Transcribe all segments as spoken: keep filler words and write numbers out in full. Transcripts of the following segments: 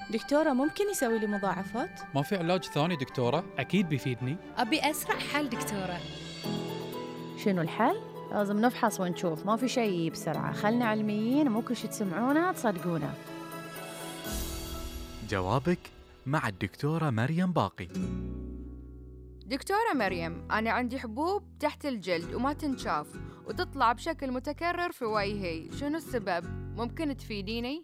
دكتورة ممكن يسوي لي مضاعفات؟ ما في علاج ثاني دكتورة؟ أكيد بيفيدني. أبي أسرع حل دكتورة. شنو الحل؟ لازم نفحص ونشوف، ما في شيء بسرعة، خلنا علميين، مو كل شي تسمعونه تصدقونه. جوابك مع الدكتورة مريم باقي. دكتورة مريم، أنا عندي حبوب تحت الجلد وما تنشاف وتطلع بشكل متكرر في وجهي، شنو السبب؟ ممكن تفيديني؟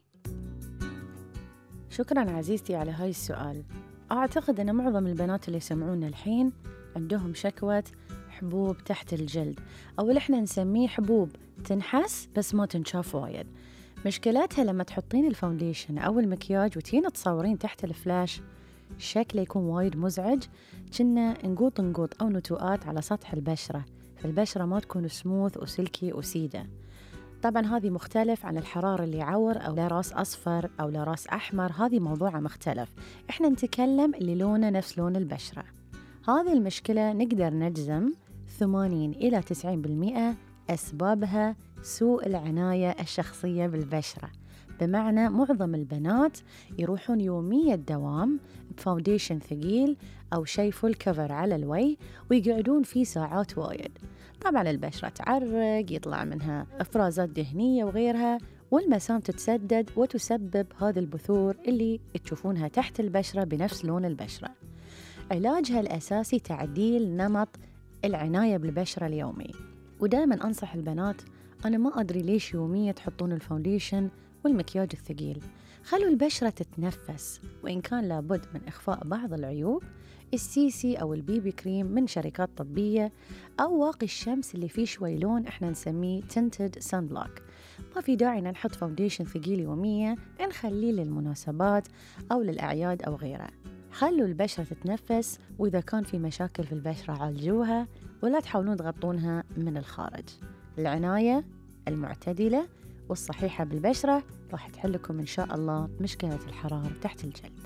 شكراً عزيزتي على هاي السؤال. أعتقد أن معظم البنات اللي يسمعونا الحين عندهم شكوى حبوب تحت الجلد، أو اللي احنا نسميه حبوب تنحس بس ما تنشاف وايد. مشكلتها لما تحطين الفاونديشن أو المكياج وتين تصورين تحت الفلاش شكله يكون وايد مزعج، كنا نقوط نقوط أو نتوءات على سطح البشرة، فالبشرة ما تكون سموث وسلكي وسيدة. طبعاً هذه مختلف عن الحرارة اللي يعور أو لراس أصفر أو لراس أحمر، هذه موضوع مختلف. إحنا نتكلم اللي لونه نفس لون البشرة. هذه المشكلة نقدر نجزم ثمانين إلى تسعين بالمئة أسبابها سوء العناية الشخصية بالبشرة، بمعنى معظم البنات يروحون يومية الدوام بفاونديشن ثقيل أو شيء فول كفر على الوجه ويقعدون فيه ساعات وايد. طبعا البشرة تعرق، يطلع منها إفرازات دهنية وغيرها، والمسام تتسدد وتسبب هذه البثور اللي تشوفونها تحت البشرة بنفس لون البشرة. علاجها الأساسي تعديل نمط العناية بالبشرة اليومي، ودائما أنصح البنات، أنا ما أدري ليش يوميا تحطون الفاونديشن والمكياج الثقيل، خلوا البشرة تتنفس، وإن كان لابد من إخفاء بعض العيوب، السيسي أو البيبي كريم من شركات طبية، أو واقي الشمس اللي فيه شوي لون إحنا نسميه tinted sunblock. ما في داعي نحط فاونديشن ثقيل يوميا، نخليه للمناسبات أو للأعياد أو غيره. خلوا البشرة تتنفس، وإذا كان في مشاكل في البشرة عالجوها، ولا تحاولون تغطونها من الخارج. العناية المعتدلة والصحيحة بالبشرة راح تحلكم إن شاء الله مشكلة الحرارة تحت الجلد.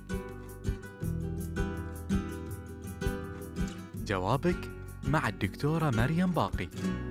جوابك مع الدكتورة مريم باقي.